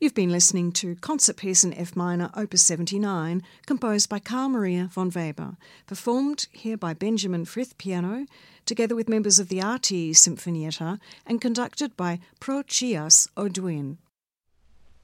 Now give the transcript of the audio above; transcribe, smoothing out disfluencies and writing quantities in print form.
You've been listening to Concert Piece in F minor, Opus 79, composed by Carl Maria von Weber, performed here by Benjamin Frith piano, together with members of the RTE Sinfonietta, and conducted by Prochias Oduin.